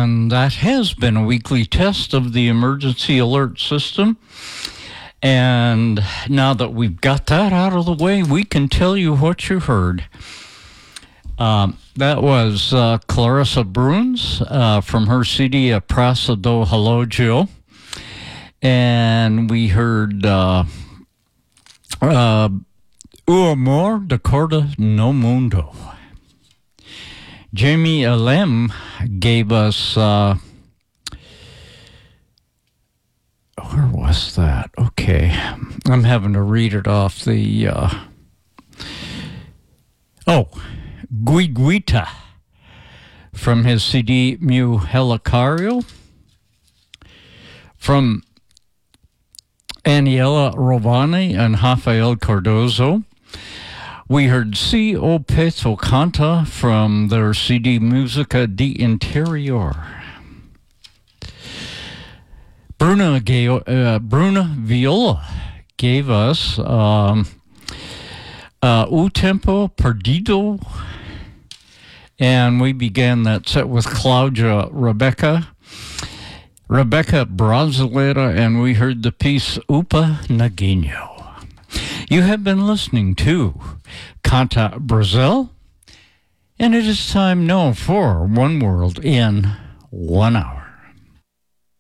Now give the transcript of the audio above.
And that has been a weekly test of the emergency alert system. And now that we've got that out of the way, we can tell you what you heard. That was Clarissa Bruns from her CD A Praça do Relógio. And we heard O Amor da Corda no Mundo. Jamie Alem gave us, where was that? Okay, I'm having to read it off the, Guiguita from his CD Meu Helicario. From Aniela Rovani and Rafael Cardozo. We heard Si O Peto Canta from their CD Musica de Interior. Bruna Viola gave us O Tempo Perdido. And we began that set with Claudia Rebecca Brasileira, and we heard the piece Upa Naguinho. You have been listening to Canta Brazil, and it is time now for One World in 1 hour.